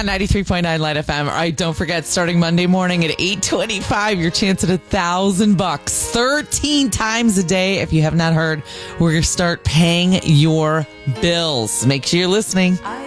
on 93.9 Light FM. All right, don't forget, starting Monday morning at 8:25, your chance at $1,000. 13 times a day. If you have not heard, we're going to start paying your bills. Make sure you're listening.